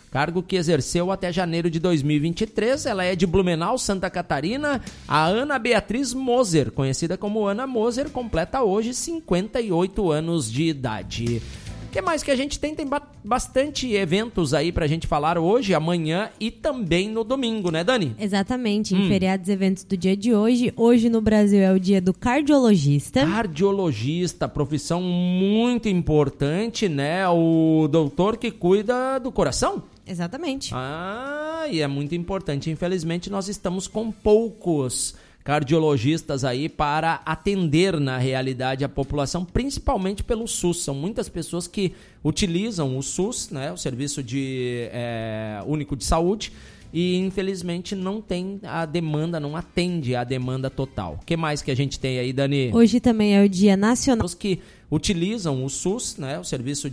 cargo que exerceu até janeiro de 2023. Ela é de Blumenau, Santa Catarina. A Ana Beatriz Moser, conhecida como Ana Moser, completa hoje 58 anos de idade. O que mais que a gente tem? Tem bastante eventos aí pra gente falar hoje, amanhã e também no domingo, né, Dani? Exatamente, em feriados e eventos do dia de hoje. Hoje no Brasil é o dia do cardiologista. Cardiologista, profissão muito importante, né? O doutor que cuida do coração. Exatamente. E é muito importante. Infelizmente, nós estamos com poucos cardiologistas aí para atender na realidade a população, principalmente pelo SUS. São muitas pessoas que utilizam o SUS, né, o Serviço Único de Saúde, e infelizmente não tem a demanda, não atende a demanda total. O que mais que a gente tem aí, Dani? Hoje também é o Dia Nacional. Os que utilizam o SUS, né, o Serviço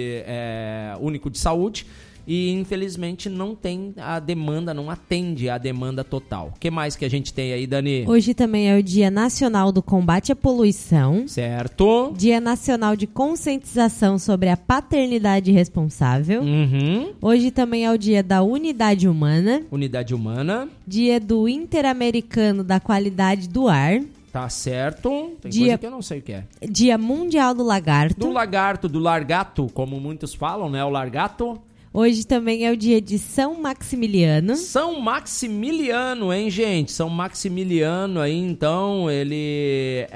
Único de Saúde, e infelizmente não tem a demanda, não atende a demanda total. O que mais que a gente tem aí, Dani? Hoje também é o Dia Nacional do Combate à Poluição. Certo. Dia Nacional de Conscientização sobre a Paternidade Responsável. Hoje também é o Dia da Unidade Humana. Unidade Humana. Dia do Interamericano da Qualidade do Ar. Tá certo. Tem coisa que eu não sei o que é. Dia Mundial do Lagarto. Do lagarto, do largato, como muitos falam, né? O largato. Hoje também é o dia de São Maximiliano. São Maximiliano, hein, gente? São Maximiliano aí, então, ele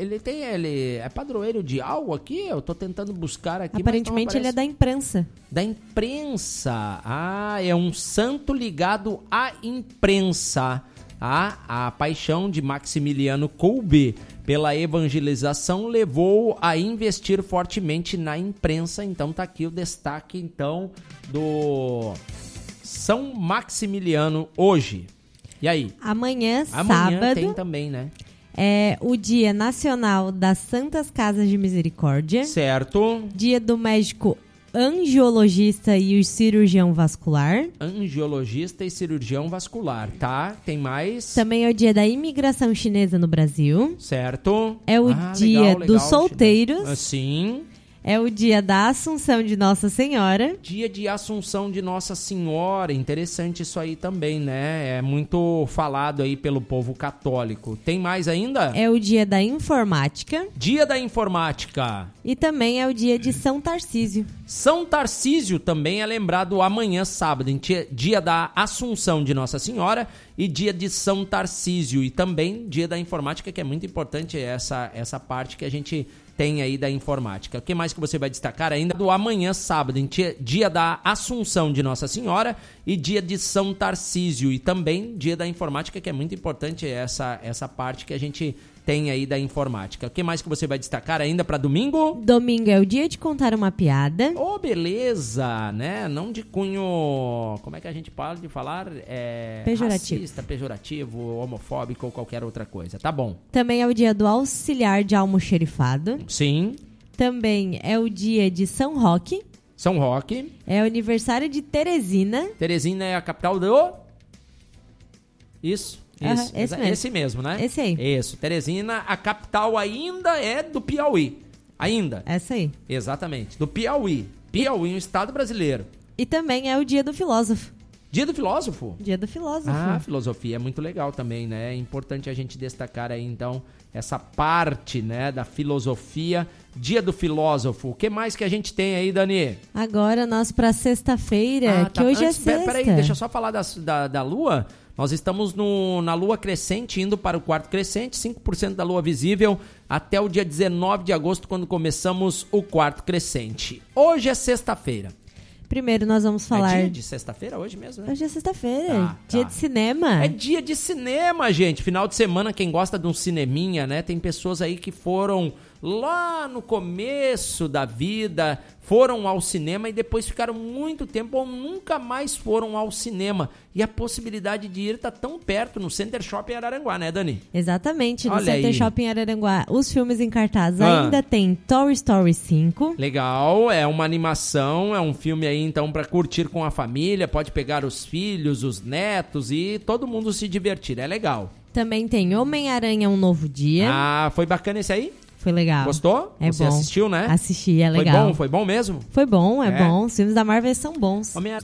é padroeiro de algo aqui? Eu tô tentando buscar aqui. Aparentemente ele é da imprensa. Da imprensa. É um santo ligado à imprensa. A paixão de Maximiliano Kolbe pela evangelização levou a investir fortemente na imprensa. Então tá aqui o destaque então do São Maximiliano hoje. E aí? Amanhã Amanhã sábado, tem também, né? É o Dia Nacional das Santas Casas de Misericórdia. Certo. Dia do médico angiologista e o cirurgião vascular. Angiologista e cirurgião vascular, tá? Tem mais? Também é o dia da imigração chinesa no Brasil. Certo. É o dia dos solteiros. Sim. É o dia da Assunção de Nossa Senhora. Dia de Assunção de Nossa Senhora. Interessante isso aí também, né? É muito falado aí pelo povo católico. Tem mais ainda? É o dia da informática. Dia da informática. E também é o dia de São Tarcísio. São Tarcísio também é lembrado amanhã, sábado, dia da Assunção de Nossa Senhora e dia de São Tarcísio. E também dia da informática, que é muito importante essa parte que a gente tem aí da informática. O que mais que você vai destacar ainda? Do amanhã, sábado, dia da Assunção de Nossa Senhora e dia de São Tarcísio. E também dia da informática, que é muito importante essa parte que a gente tem aí da informática. O que mais que você vai destacar ainda para domingo? Domingo é o dia de contar uma piada. Beleza, né? Não de cunho, como é que a gente pode falar? Pejorativo. Racista, pejorativo, homofóbico ou qualquer outra coisa. Tá bom. Também é o dia do auxiliar de almoxerifado. Sim. Também é o dia de São Roque. São Roque. É o aniversário de Teresina. Teresina é a capital do... Isso. Esse mesmo, né? Esse aí. Isso. Teresina, a capital ainda é do Piauí. Ainda. Essa aí. Exatamente. Do Piauí. Piauí, um estado brasileiro. E também é o dia do filósofo. Dia do filósofo? Dia do filósofo. A filosofia é muito legal também, né? É importante a gente destacar aí, então, essa parte, né, da filosofia. Dia do filósofo. O que mais que a gente tem aí, Dani? Agora nós para sexta-feira, que hoje é sexta. Peraí, deixa eu só falar da lua. Nós estamos na lua crescente, indo para o quarto crescente, 5% da lua visível, até o dia 19 de agosto, quando começamos o quarto crescente. Hoje é sexta-feira. Primeiro nós vamos falar... É dia de sexta-feira hoje mesmo, né? Hoje é sexta-feira, dia de cinema. É dia de cinema, gente. Final de semana, quem gosta de um cineminha, né? Tem pessoas aí que foram lá no começo da vida, foram ao cinema e depois ficaram muito tempo ou nunca mais foram ao cinema. E a possibilidade de ir tá tão perto no Center Shopping Araranguá, né, Dani? Exatamente, no Olha Center aí. Shopping Araranguá. Os filmes em cartaz ainda tem Toy Story 5. Legal, é uma animação, é um filme aí então pra curtir com a família, pode pegar os filhos, os netos e todo mundo se divertir, é legal. Também tem Homem-Aranha Um Novo Dia. Foi bacana esse aí? Foi legal. Gostou? É Você bom. assistiu, né? Assisti, é legal. Foi bom mesmo? Foi bom, é bom. Os filmes da Marvel são bons.